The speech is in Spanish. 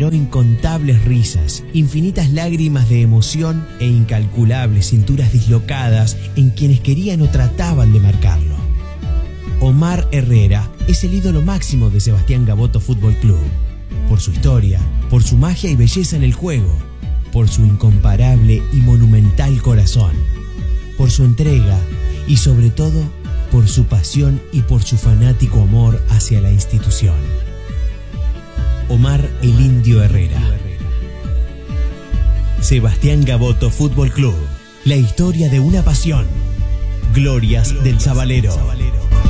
generó incontables risas, infinitas lágrimas de emoción e incalculables cinturas dislocadas en quienes querían o trataban de marcarlo. Omar Herrera es el ídolo máximo de Sebastián Gaboto Fútbol Club, por su historia, por su magia y belleza en el juego, por su incomparable y monumental corazón, por su entrega y sobre todo por su pasión y por su fanático amor hacia la institución. Omar el Indio Herrera. Sebastián Gaboto Fútbol Club, la historia de una pasión. Glorias del Sabalero.